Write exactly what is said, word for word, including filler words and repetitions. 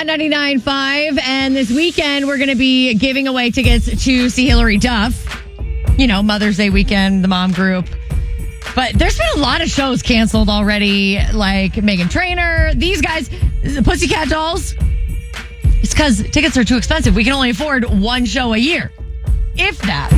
Hot ninety-nine point five. And this weekend, we're going to be giving away tickets to see Hillary Duff. You know, Mother's Day weekend, the mom group. But there's been a lot of shows canceled already, like Meghan Trainor, these guys, the Pussycat Dolls. It's because tickets are too expensive. We can only afford one show a year, if that.